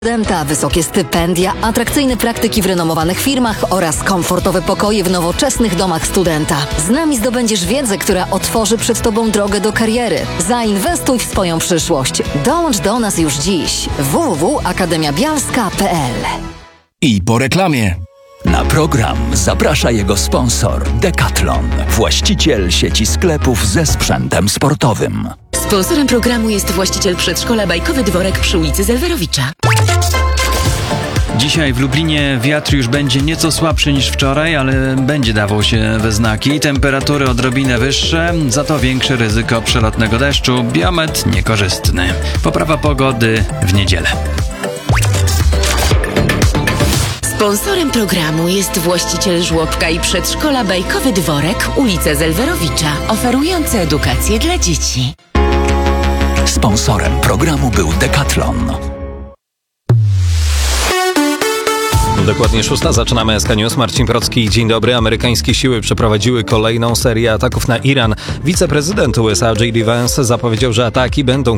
Studenta, wysokie stypendia, atrakcyjne praktyki w renomowanych firmach oraz komfortowe pokoje w nowoczesnych domach studenta. Z nami zdobędziesz wiedzę, która otworzy przed Tobą drogę do kariery. Zainwestuj w swoją przyszłość. Dołącz do nas już dziś. www.akademiabialska.pl. I po reklamie. Na program zaprasza jego sponsor Decathlon, właściciel sieci sklepów ze sprzętem sportowym. Sponsorem programu jest właściciel przedszkola Bajkowy Dworek przy ulicy Zelwerowicza. Dzisiaj w Lublinie wiatr już będzie nieco słabszy niż wczoraj, ale będzie dawał się we znaki. Temperatury odrobinę wyższe, za to większe ryzyko przelotnego deszczu. Biometr niekorzystny. Poprawa pogody w niedzielę. Sponsorem programu jest właściciel żłobka i przedszkola Bajkowy Dworek, ulica Zelwerowicza, oferujący edukację dla dzieci. Sponsorem programu był Decathlon. Dokładnie 6. Zaczynamy SK News. Marcin Procki. Dzień dobry. Amerykańskie siły przeprowadziły kolejną serię ataków na Iran. Wiceprezydent USA J.D. Vance zapowiedział, że ataki będą